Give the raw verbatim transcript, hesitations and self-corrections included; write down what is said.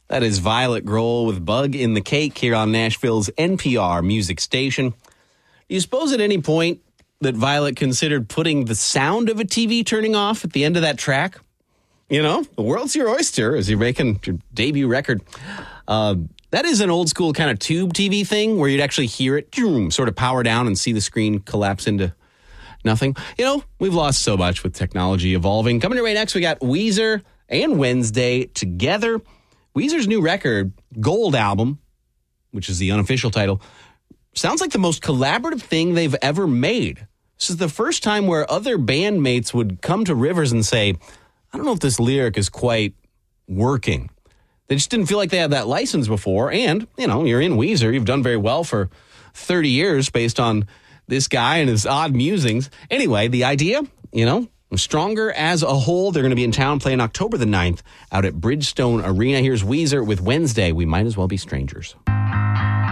That is Violet Grohl with Bug in the Cake here on Nashville's N P R music station. Do you suppose at any point that Violet considered putting the sound of a T V turning off at the end of that track? You know, the world's your oyster as you're making your debut record. Uh, that is an old school kind of tube T V thing where you'd actually hear it sort of power down and see the screen collapse into nothing. You know, we've lost so much with technology evolving. Coming your way next, we got Weezer and Wednesday together. Weezer's new record, Gold Album, which is the unofficial title, sounds like the most collaborative thing they've ever made. This is the first time where other bandmates would come to Rivers and say, I don't know if this lyric is quite working. They just didn't feel like they had that license before. And, you know, you're in Weezer. You've done very well for thirty years based on this guy and his odd musings. Anyway, the idea, you know, stronger as a whole. They're going to be in town playing October the ninth out at Bridgestone Arena. Here's Weezer with Wednesday. We might as well be strangers.